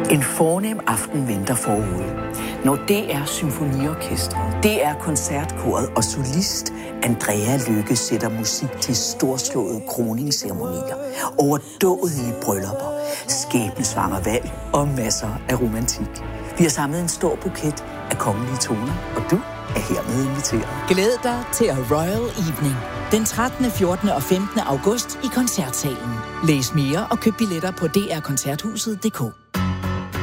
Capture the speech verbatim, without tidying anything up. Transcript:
En fornem aften venter forude. Når D R Symfoniorkestret, D R Koncertkoret og solist Andrea Lykke sætter musik til storslåede kroningsceremonier, overdådige bryllupper, skæbnesvanger valg og masser af romantik. Vi har samlet en stor buket af kongelige toner, og du er hermed inviteret. Glæd dig til A Royal Evening den trettende, fjortende og femtende august i Koncertsalen. Læs mere og køb billetter på d r koncerthuset punktum d k.